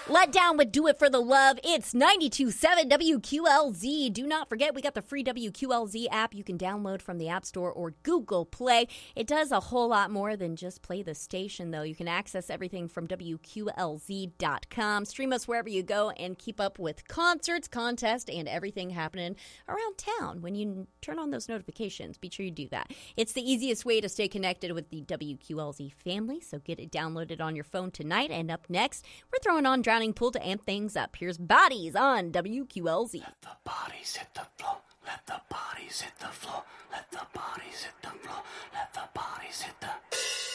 Let down with Do It for the Love. It's 92.7 WQLZ. Do not forget, we got the free WQLZ app you can download from the App Store or Google Play. It does a whole lot more than just play the station, though. You can access everything from WQLZ.com. Stream us wherever you go and keep up with concerts, contests, and everything happening around town. When you turn on those notifications, be sure you do that. It's the easiest way to stay connected with the WQLZ family, so get it downloaded on your phone tonight. And up next, we're throwing on Drowning Pool to amp things up. Here's Bodies on WQLZ. Let the bodies hit the floor. Let the bodies hit the floor. Let the bodies hit the floor. Let the bodies hit the